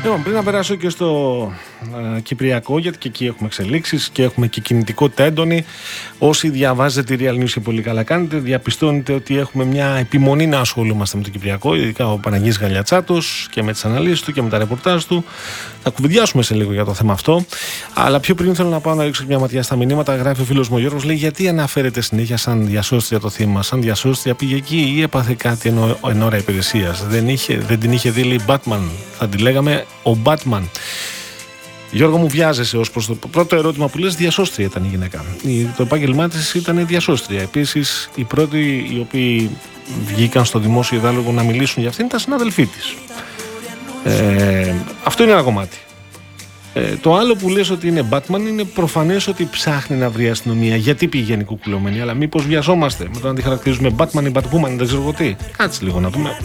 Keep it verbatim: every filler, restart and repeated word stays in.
Λοιπόν, πριν να περάσω και στο ε, Κυπριακό, γιατί και εκεί έχουμε εξελίξεις και έχουμε και κινητικότητα έντονη. Όσοι διαβάζετε τη Real News και πολύ καλά κάνετε, διαπιστώνετε ότι έχουμε μια επιμονή να ασχολούμαστε με το Κυπριακό, ειδικά ο Παναγής Γαλιατσάτος και με τις αναλύσεις του και με τα ρεπορτάζ του. Θα κουβεντιάσουμε σε λίγο για το θέμα αυτό. Αλλά πιο πριν θέλω να πάω να ρίξω μια ματιά στα μηνύματα. Γράφει ο φίλος μου ο Γιώργος, λέει: γιατί αναφέρεται συνέχεια σαν διασώστρια το θύμα, σαν διασώστρια πήγε εκεί ή έπαθε κάτι εν, εν ώρα υπηρεσίας. Δεν, δεν την είχε δει, λέει, Batman. Θα τη λέγαμε ο Batman. Γιώργο μου, βιάζεσαι ως προς το πρώτο ερώτημα που λες. Διασώστρια ήταν η γυναίκα. Το επάγγελμά της ήταν διασώστρια. Επίσης, οι πρώτοι οι οποίοι βγήκαν στο δημόσιο διάλογο να μιλήσουν για αυτήν ήταν συναδελφοί της. Ε, αυτό είναι ένα κομμάτι. Ε, το άλλο που λες ότι είναι Batman είναι προφανές ότι ψάχνει να βρει αστυνομία. Γιατί πηγαίνει κουκουλωμένη, αλλά μήπως βιαζόμαστε με το να τη χαρακτηρίζουμε Batman ή Batwoman, δεν ξέρω τι. Κάτσε λίγο να δούμε.